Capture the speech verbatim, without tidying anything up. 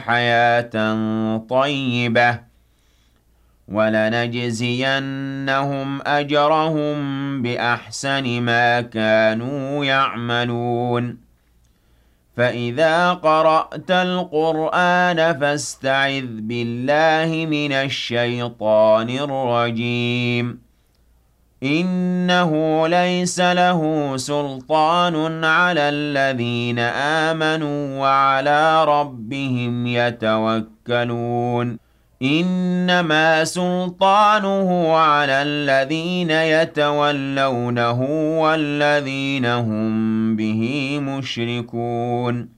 حياةً طيبة وَلَنَجْزِيَنَّهُمْ أَجْرَهُم بِأَحْسَنِ مَا كَانُوا يَعْمَلُونَ فَإِذَا قَرَأْتَ الْقُرْآنَ فَاسْتَعِذْ بِاللَّهِ مِنَ الشَّيْطَانِ الرَّجِيمِ إِنَّهُ لَيْسَ لَهُ سُلْطَانٌ عَلَى الَّذِينَ آمَنُوا وَعَلَىٰ رَبِّهِمْ يَتَوَكَّلُونَ إِنَّمَا سُلْطَانُهُ عَلَى الَّذِينَ يَتَوَلَّوْنَهُ وَالَّذِينَ هُم بِهِ مُشْرِكُونَ